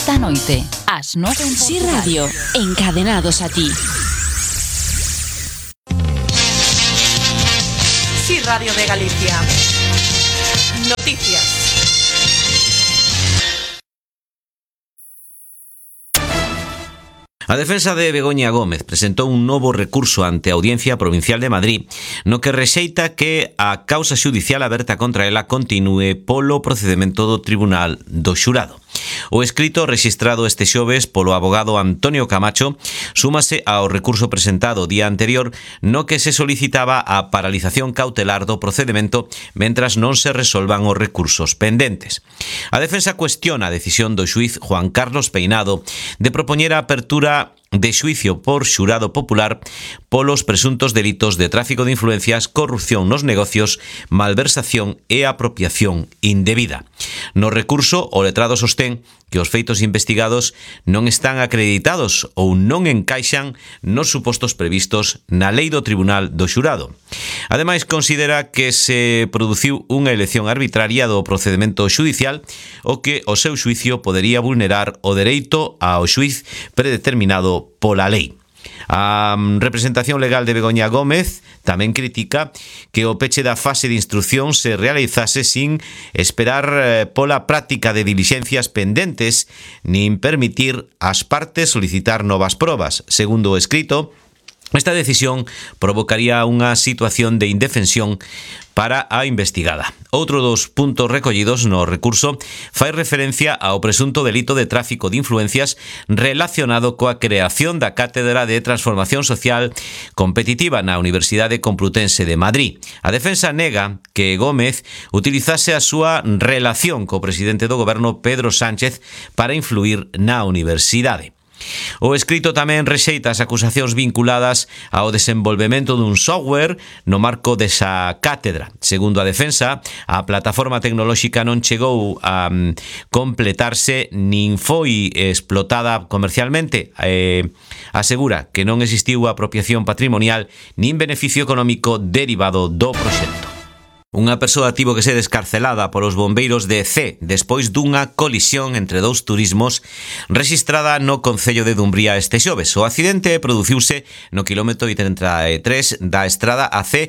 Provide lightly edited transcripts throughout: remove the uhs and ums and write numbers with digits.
esta noite, ás 9 en Si Radio, encadenados a ti. Si Radio de Galicia. Noticias. A defensa de Begoña Gómez presentou un novo recurso ante a Audiencia Provincial de Madrid no que rexeita que a causa xudicial aberta contra ela continúe polo procedemento do Tribunal do Xurado. O escrito rexistrado este xoves polo abogado Antonio Camacho súmase ao recurso presentado o día anterior no que se solicitaba a paralización cautelar do procedemento mentras non se resolvan os recursos pendentes. A defensa cuestiona a decisión do xuiz Juan Carlos Peinado de propoñer a apertura de xuicio por xurado popular polos presuntos delitos de tráfico de influencias, corrupción nos negocios, malversación e apropiación indebida. No recurso, o letrado sostén que os feitos investigados non están acreditados ou non encaixan nos supostos previstos na lei do Tribunal do Xurado. Ademais, considera que se produciu unha elección arbitraria do procedemento xudicial o que o seu xuicio podería vulnerar o dereito ao xuiz predeterminado pola lei. A representación legal de Begoña Gómez tamén critica que o peche da fase de instrucción se realizase sin esperar pola práctica de dilixencias pendentes nin permitir ás partes solicitar novas probas. Segundo o escrito, esta decisión provocaría unha situación de indefensión para a investigada. Outro dos puntos recollidos no recurso fai referencia ao presunto delito de tráfico de influencias relacionado coa creación da Cátedra de Transformación Social Competitiva na Universidade Complutense de Madrid. A defensa nega que Gómez utilizase a súa relación co presidente do goberno Pedro Sánchez para influir na universidade. O escrito tamén rexeita as acusacións vinculadas ao desenvolvemento dun software no marco desa cátedra. Segundo a defensa, a plataforma tecnolóxica non chegou a completarse nin foi explotada comercialmente. Asegura que non existiu apropiación patrimonial nin beneficio económico derivado do proxecto. Unha persoa tivo que ser escarcelada polos bombeiros de C despois dunha colisión entre dous turismos rexistrada no concello de Dumbría este xoves. O accidente produciuse no quilómetro 33 da estrada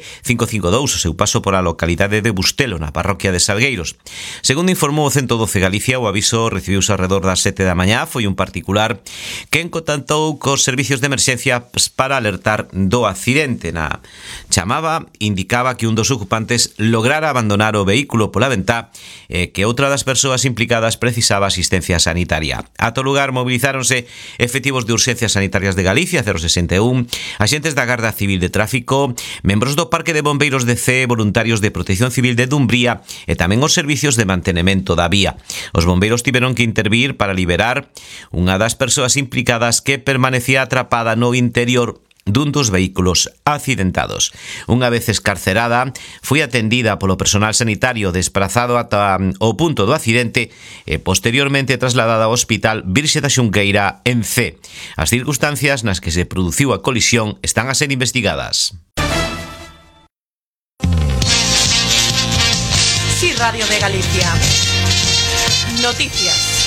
AC552, o seu paso pola localidade de Bustelo, na parroquia de Salgueiros. Segundo informou o 112 Galicia, o aviso recibiuse alrededor das 7 da mañá. Foi un particular que contactou cos servicios de emerxencia para alertar do accidente. Na chamada indicaba que un dos ocupantes lograra abandonar o vehículo pola ventá e que outra das persoas implicadas precisaba asistencia sanitaria. Ata o lugar movilizáronse efectivos de urxencias sanitarias de Galicia, 061, axentes da Garda Civil de Tráfico, membros do Parque de Bombeiros de C, voluntarios de Protección Civil de Dumbría e tamén os servicios de mantenemento da vía. Os bombeiros tiveron que intervir para liberar unha das persoas implicadas que permanecía atrapada no interior dun dos vehículos accidentados. Unha vez escarcerada, foi atendida polo personal sanitario desplazado ata o punto do accidente e posteriormente trasladada ao Hospital Virxe da Xunqueira en C. As circunstancias nas que se produciu a colisión están a ser investigadas. Si Radio de Galicia. Noticias.